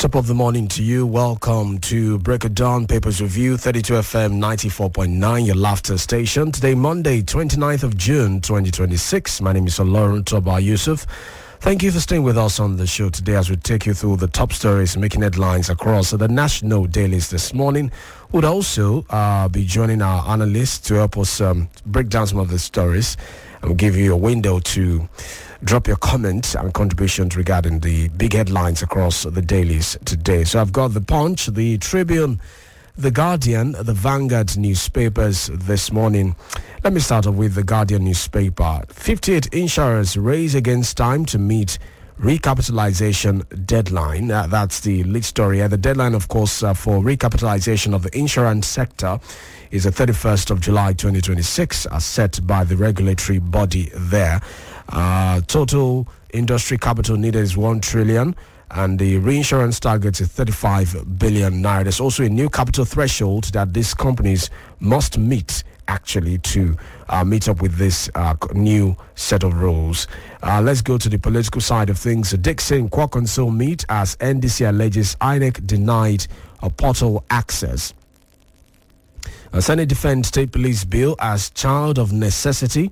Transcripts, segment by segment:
Top of the morning to you. Welcome to Break of Dawn Papers Review, 32 FM 94.9, your laughter station. Today, Monday, 29th of June, 2026. My name is Lauren Toba Yusuf. Thank you for staying with us on the show today as we take you through the top stories making headlines across the national dailies this morning. We'll also be joining our analysts to help us break down some of the stories and we'll give you a window to drop your comments and contributions regarding the big headlines across the dailies today. So I've got the Punch, the Tribune, the Guardian, the Vanguard newspapers this morning. Let me start off with the Guardian newspaper. 58 insurers race against time to meet recapitalization deadline. That's the lead story. The deadline, of course, for recapitalization of the insurance sector is the 31st of July 2026, as set by the regulatory body there. Total industry capital needed is 1 trillion and the reinsurance target is 35 billion naira. There's also a new capital threshold that these companies must meet actually to meet up with this new set of rules. Let's go to the political side of things. Dixon Kwakonso meet as NDC alleges INEC denied a portal access. Senate defends state police bill as child of necessity.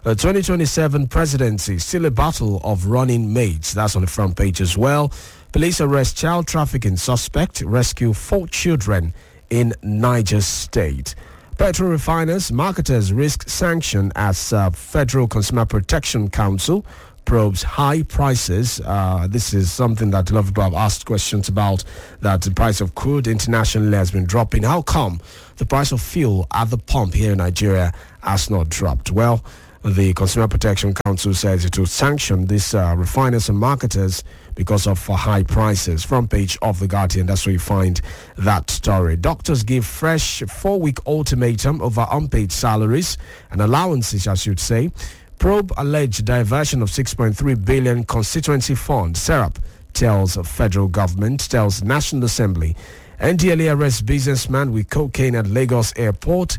2027 presidency, still a battle of running mates. That's on the front page as well. Police arrest child trafficking suspect, rescue 4 children in Niger State. Petrol refiners, marketers risk sanction as Federal Consumer Protection Council probes high prices. This is something that a lot of people have asked questions about, that the price of crude internationally has been dropping. How come the price of fuel at the pump here in Nigeria has not dropped? Well, the Consumer Protection Council says it will sanction these refiners and marketers because of high prices. Front page of The Guardian, that's where you find that story. Doctors give fresh 4-week ultimatum over unpaid salaries and allowances, I should say. Probe alleged diversion of 6.3 billion constituency fund. Serap tells federal government, tells National Assembly. NDLA arrests businessman with cocaine at Lagos airport.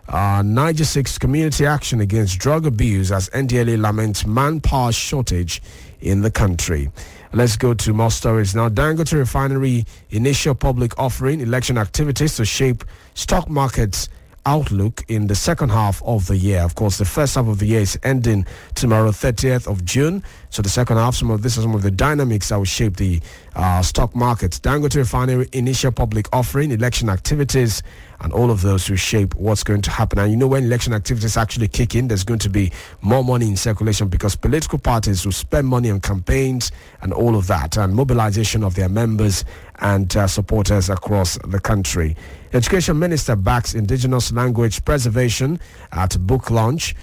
Niger 6 community action against drug abuse as NDLA laments manpower shortage in the country. Let's go to more stories now. Dangote Refinery initial public offering, election activities to shape stock markets outlook in the second half of the year. Of course, the first half of the year is ending tomorrow, 30th of June. So the second half, some of the dynamics that will shape the stock markets. Dangote Refinery initial public offering, election activities, and all of those will shape what's going to happen. And you know, when election activities actually kick in, there's going to be more money in circulation because political parties will spend money on campaigns and all of that, and mobilization of their members and supporters across the country. Education Minister backs indigenous language preservation at book launch.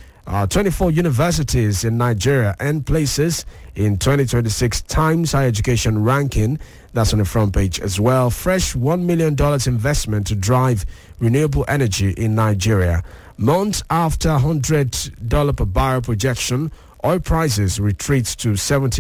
24 universities in Nigeria earn places in 2026 Times Higher Education ranking. That's on the front page as well. Fresh $1 million investment to drive renewable energy in Nigeria. Months after $100 per barrel projection, oil prices retreat to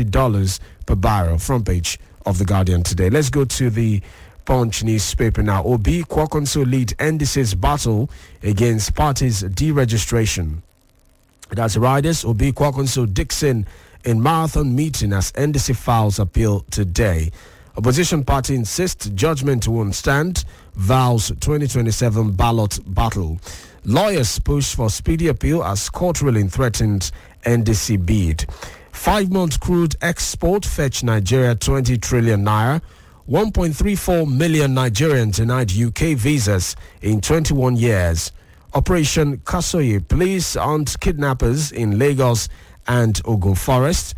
$70 per barrel. Front page of The Guardian today. Let's go to the Punch newspaper now. Obi Kwakonso lead NDC's battle against parties' deregistration. That's riders. Obi Kwakonso Dixon in marathon meeting as NDC files appeal today. Opposition party insists judgment won't stand. Vows 2027 ballot battle. Lawyers push for speedy appeal as court ruling threatened NDC bid. 5-month crude export fetch Nigeria 20 trillion naira. 1.34 million Nigerians denied UK visas in 21 years. Operation Kasoye, police hunt kidnappers in Lagos and Ogun Forest.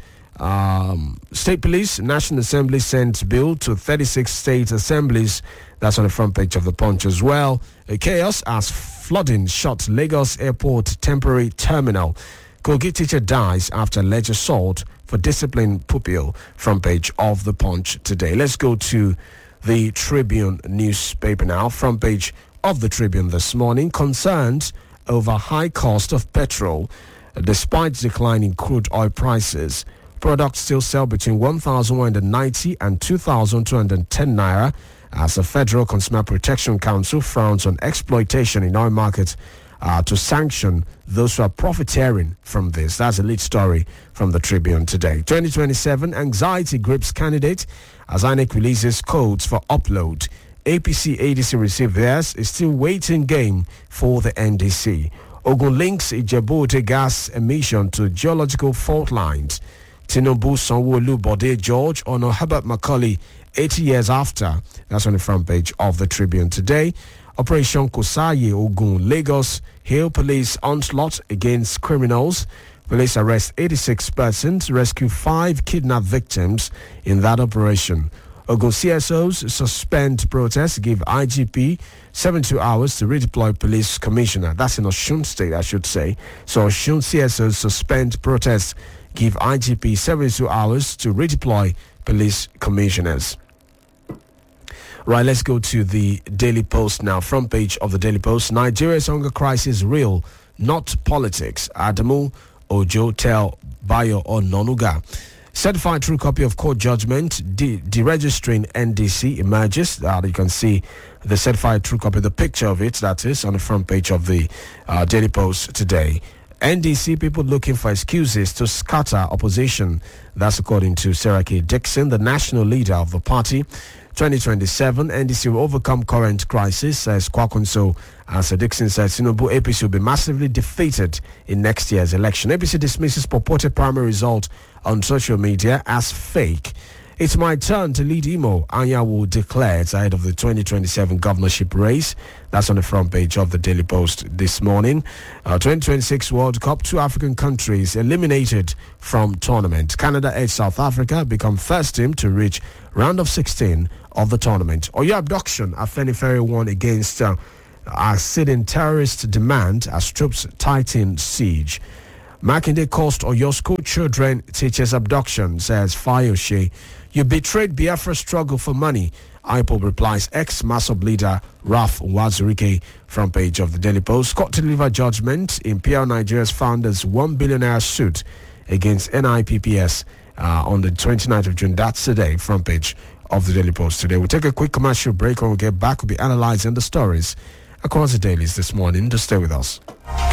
State Police, National Assembly sent bill to 36 state assemblies. That's on the front page of the Punch as well. Chaos as flooding shot Lagos Airport temporary terminal. Kogi teacher dies after alleged assault for disciplined pupil. Front page of the Punch today. Let's go to the Tribune newspaper now. Front page of the Tribune this morning. Concerns over high cost of petrol. Despite declining crude oil prices, products still sell between 1,190 and 2,210 naira as the Federal Consumer Protection Council frowns on exploitation in oil markets to sanction those who are profiteering from this. That's a lead story from the Tribune today. 2027, anxiety grips candidate as INEC releases codes for upload. APC ADC received theirs. Is still waiting game for the NDC. Ogun links Ijebu gas emission to geological fault lines. Tinubu, Sanwo-Olu, Bode George, Ono Herbert Macaulay, 80 years after. That's on the front page of the Tribune today. Operation Kosaye, Ogun, Lagos, hail police onslaught against criminals. Police arrest 86 persons, rescue 5 kidnapped victims in that operation. Ogun CSOs suspend protests, give IGP 72 hours to redeploy police commissioner. That's in Osun State, I should say. So Osun CSOs suspend protests, give IGP 72 hours to redeploy police commissioners. Right, let's go to the Daily Post now. Front page of the Daily Post. Nigeria's hunger crisis real, not politics. Adamu Ojo tell Bayo Ononuga. Certified true copy of court judgment deregistering NDC emerges. You can see the certified true copy, the picture of it, that is, on the front page of the Daily Post today. NDC people looking for excuses to scatter opposition. That's according to Sarah K. Dixon, the national leader of the party. 2027, NDC will overcome current crisis, says Kwakunso. As Dixon says, Tinubu APC will be massively defeated in next year's election. APC dismisses purported primary result on social media as fake. It's my turn to lead Imo, Anyanwu declared ahead of the 2027 governorship race. That's on the front page of the Daily Post this morning. 2026 World Cup, 2 African countries eliminated from tournament. Canada edged South Africa, become first team to reach round of 16 of the tournament. Oyo abduction, Afenifere won against a sitting terrorist demand as troops tighten siege. Makinde caused Oyo school children teachers abduction, says Fayose. You betrayed Biafra's struggle for money. IPOB replies ex-MASOB leader Ralph Wazirike. Front page of the Daily Post. Court to deliver judgment in PL Nigeria's founders' $1 billion suit against NIPPS on the 29th of June. That's today. Front page of the Daily Post today. We'll take a quick commercial break. When we get back, we'll be analyzing the stories across the dailies this morning. Just stay with us.